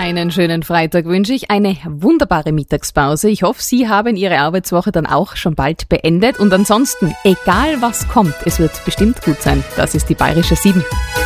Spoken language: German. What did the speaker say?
Einen schönen Freitag wünsche ich, eine wunderbare Mittagspause. Ich hoffe, Sie haben Ihre Arbeitswoche dann auch schon bald beendet. Und ansonsten, egal was kommt, es wird bestimmt gut sein. Das ist die Bayerische 7.